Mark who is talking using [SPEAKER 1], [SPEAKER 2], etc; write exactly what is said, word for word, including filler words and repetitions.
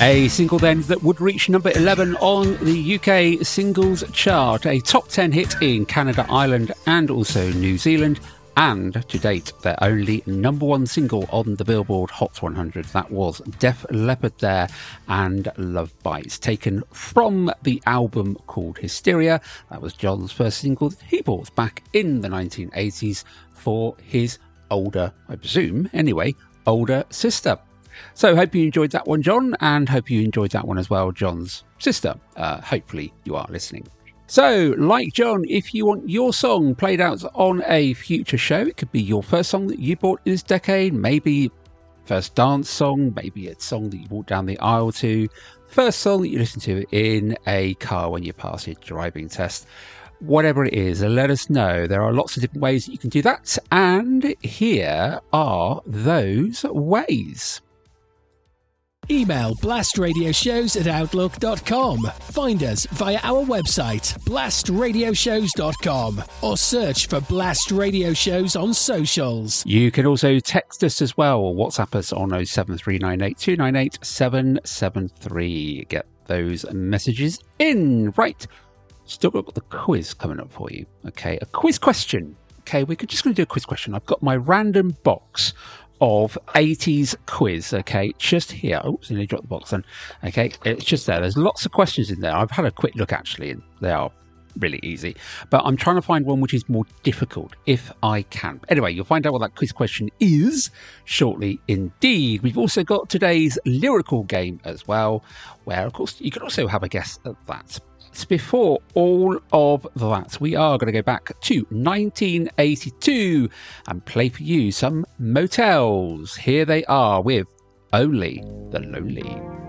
[SPEAKER 1] A single then that would reach number eleven on the U K singles chart, a top ten hit in Canada, Ireland and also New Zealand, and to date their only number one single on the Billboard Hot one hundred. That was Def Leppard there and Love Bites, taken from the album called Hysteria. That was John's first single that he bought back in the nineteen eighties for his older, I presume anyway, older sister. So hope you enjoyed that one, John, and hope you enjoyed that one as well, John's sister. Uh, hopefully you are listening. So, like John, if you want your song played out on a future show, it could be your first song that you bought this decade, maybe first dance song, maybe a song that you walked down the aisle to, first song that you listen to in a car when you pass your driving test. Whatever it is, let us know. There are lots of different ways that you can do that, and here are those ways.
[SPEAKER 2] Email blastradioshows at outlook dot com. Find us via our website, blast radio shows dot com, or search for Blast Radio Shows on socials.
[SPEAKER 1] You can also text us as well, or WhatsApp us on oh seven three nine eight two nine eight seven seven three. Get those messages in. Right, still got the quiz coming up for you. Okay, a quiz question. Okay, we're just going to do a quiz question. I've got my random box of eighties quiz, okay, just here. Oops, I nearly dropped the box then. Okay, it's just there. There's lots of questions in there. I've had a quick look actually, and they are really easy. But I'm trying to find one which is more difficult, if I can. Anyway, you'll find out what that quiz question is shortly indeed. We've also got today's lyrical game as well, where, of course, you can also have a guess at that. Before all of that, we are going to go back to nineteen eighty-two and play for you some Motels. Here they are with Only the Lonely.